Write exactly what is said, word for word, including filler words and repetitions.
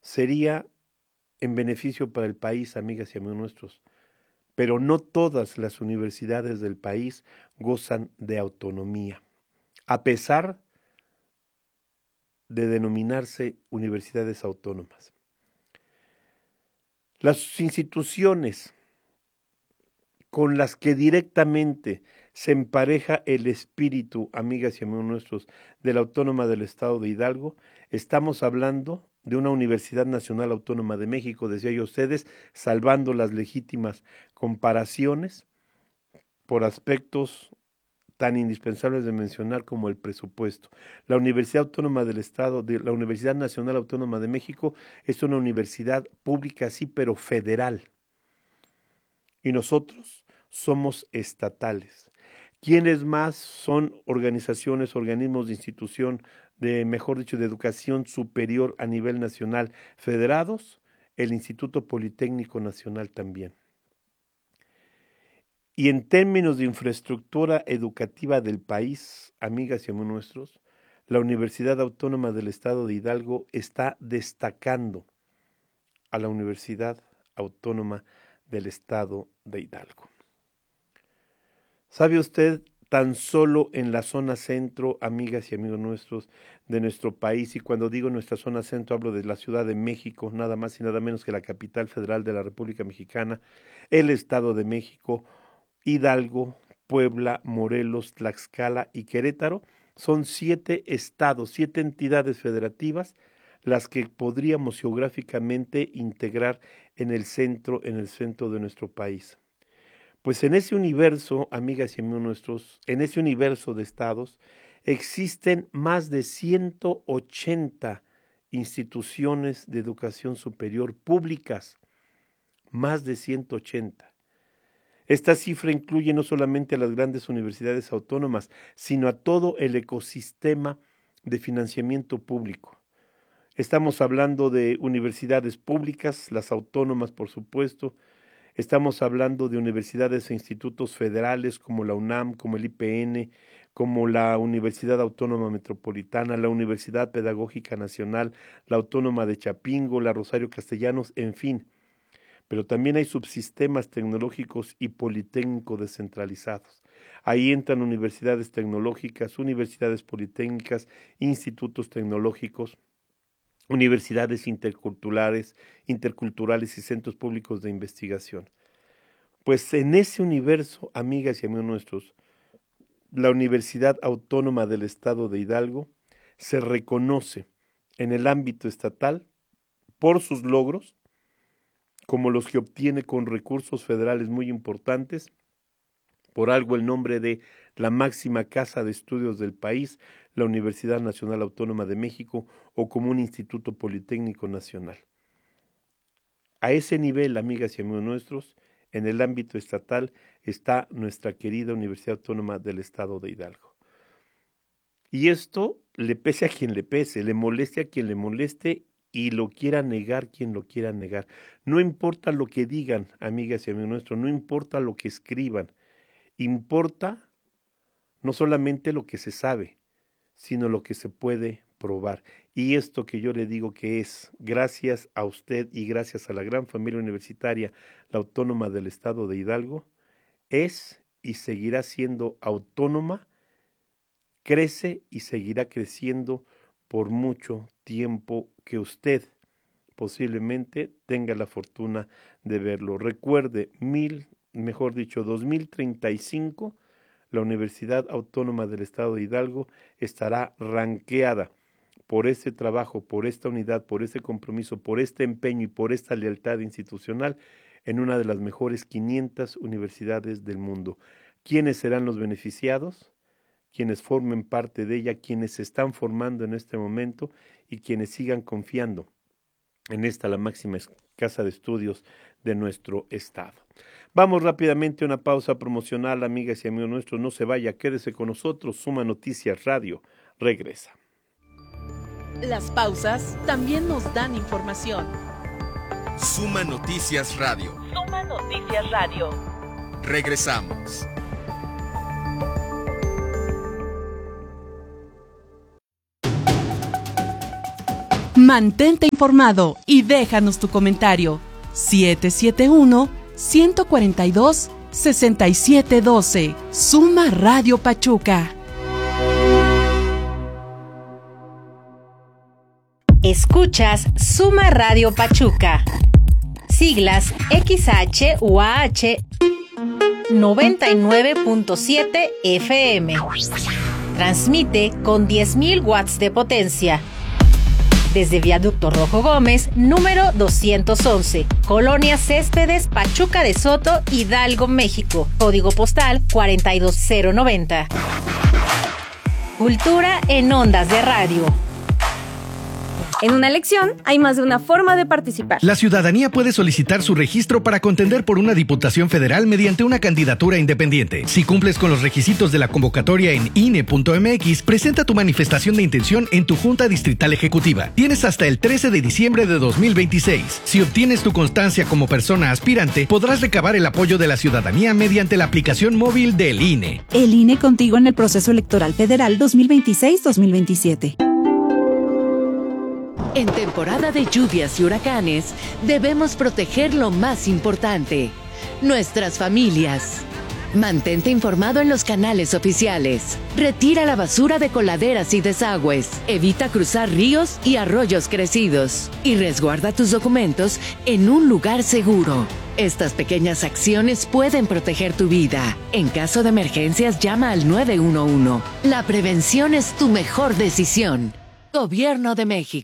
sería en beneficio para el país, amigas y amigos nuestros. Pero no todas las universidades del país gozan de autonomía, a pesar de denominarse universidades autónomas. Las instituciones con las que directamente se empareja el espíritu, amigas y amigos nuestros, de la Autónoma del Estado de Hidalgo, estamos hablando de una Universidad Nacional Autónoma de México, decía yo a ustedes, salvando las legítimas comparaciones por aspectos tan indispensables de mencionar como el presupuesto. La Universidad Autónoma del Estado, de, la Universidad Nacional Autónoma de México, es una universidad pública, sí, pero federal. Y nosotros somos estatales. ¿Quiénes más son organizaciones, organismos de institución, de, mejor dicho, de educación superior a nivel nacional federados? El Instituto Politécnico Nacional también. Y en términos de infraestructura educativa del país, amigas y amigos nuestros, la Universidad Autónoma del Estado de Hidalgo está destacando a la Universidad Autónoma del Estado de Hidalgo. ¿Sabe usted, tan solo en la zona centro, amigas y amigos nuestros, de nuestro país, y cuando digo nuestra zona centro hablo de la Ciudad de México, nada más y nada menos que la capital federal de la República Mexicana, el Estado de México, Hidalgo, Puebla, Morelos, Tlaxcala y Querétaro, son siete estados, siete entidades federativas las que podríamos geográficamente integrar en el centro, en el centro de nuestro país. Pues en ese universo, amigas y amigos nuestros, en ese universo de estados, existen más de ciento ochenta instituciones de educación superior públicas, más de ciento ochenta. Esta cifra incluye no solamente a las grandes universidades autónomas, sino a todo el ecosistema de financiamiento público. Estamos hablando de universidades públicas, las autónomas, por supuesto. Estamos hablando de universidades e institutos federales como la UNAM, como el I P N, como la Universidad Autónoma Metropolitana, la Universidad Pedagógica Nacional, la Autónoma de Chapingo, la Rosario Castellanos, en fin. Pero también hay subsistemas tecnológicos y politécnicos descentralizados. Ahí entran universidades tecnológicas, universidades politécnicas, institutos tecnológicos, universidades interculturales, interculturales y centros públicos de investigación. Pues en ese universo, amigas y amigos nuestros, la Universidad Autónoma del Estado de Hidalgo se reconoce en el ámbito estatal por sus logros, como los que obtiene con recursos federales muy importantes, por algo el nombre de la máxima casa de estudios del país, la Universidad Nacional Autónoma de México, o como un instituto politécnico nacional. A ese nivel, amigas y amigos nuestros, en el ámbito estatal está nuestra querida Universidad Autónoma del Estado de Hidalgo. Y esto le pese a quien le pese, le moleste a quien le moleste y lo quiera negar quien lo quiera negar. No importa lo que digan, amigas y amigos nuestros, no importa lo que escriban, importa no solamente lo que se sabe, sino lo que se puede probar. Y esto que yo le digo que es, gracias a usted y gracias a la gran familia universitaria, la Autónoma del Estado de Hidalgo, es y seguirá siendo autónoma, crece y seguirá creciendo por mucho tiempo que usted posiblemente tenga la fortuna de verlo. Recuerde, mil, mejor dicho, dos mil treinta y cinco, la Universidad Autónoma del Estado de Hidalgo estará ranqueada por este trabajo, por esta unidad, por este compromiso, por este empeño y por esta lealtad institucional en una de las mejores quinientas universidades del mundo. ¿Quiénes serán los beneficiados? Quienes formen parte de ella, quienes se están formando en este momento y quienes sigan confiando en esta, la máxima casa de estudios de nuestro estado. Vamos rápidamente a una pausa promocional, amigas y amigos nuestros. No se vaya, quédese con nosotros. Suma Noticias Radio regresa. Las pausas también nos dan información. Suma Noticias Radio. Suma Noticias Radio. Regresamos. Mantente informado y déjanos tu comentario. siete siete uno, uno cuatro dos, seis siete uno dos. Suma Radio Pachuca. Escuchas Suma Radio Pachuca. Siglas X H U A H noventa y nueve punto siete F M. Transmite con diez mil watts de potencia. Desde Viaducto Rojo Gómez, número doscientos once, Colonia Céspedes, Pachuca de Soto, Hidalgo, México. Código postal cuarenta y dos cero noventa. Cultura en ondas de radio. En una elección hay más de una forma de participar. La ciudadanía puede solicitar su registro para contender por una diputación federal mediante una candidatura independiente. Si cumples con los requisitos de la convocatoria en I N E punto M X, presenta tu manifestación de intención en tu Junta Distrital Ejecutiva. Tienes hasta el trece de diciembre de dos mil veintiséis. Si obtienes tu constancia como persona aspirante, podrás recabar el apoyo de la ciudadanía mediante la aplicación móvil del I N E. El I N E contigo en el proceso electoral federal dos mil veintiséis dos mil veintisiete. En temporada de lluvias y huracanes, debemos proteger lo más importante, nuestras familias. Mantente informado en los canales oficiales. Retira la basura de coladeras y desagües. Evita cruzar ríos y arroyos crecidos. Y resguarda tus documentos en un lugar seguro. Estas pequeñas acciones pueden proteger tu vida. En caso de emergencias, llama al nueve uno uno. La prevención es tu mejor decisión. Gobierno de México.